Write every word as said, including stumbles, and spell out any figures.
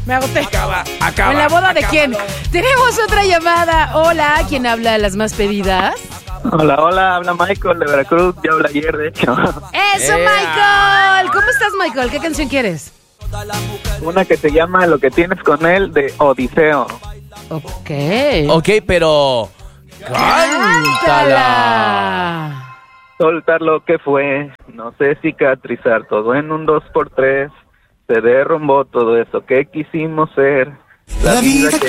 Me agoté. Acaba, acaba. ¿En la boda de acábalo. quién? Tenemos otra llamada. Hola, ¿quién habla de las más pedidas? Hola, hola, habla Michael de Veracruz, ya habla ayer, de hecho. ¡Eso, ¡Ea! Michael! ¿Cómo estás, Michael? ¿Qué canción quieres? Una que se llama Lo que tienes con él, de Odiseo. Ok. Ok, pero... ¡Cántala! ¡Cántala! Soltar lo que fue, no sé cicatrizar, todo en un dos por tres. Se derrumbó todo eso que quisimos ser. La vida que